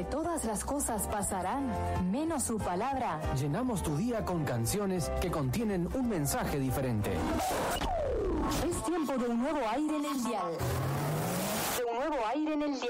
todas las cosas pasarán, menos su palabra. Llenamos tu día con canciones que contienen un mensaje diferente. Es tiempo de un nuevo aire en el dial. De un nuevo aire en el dial.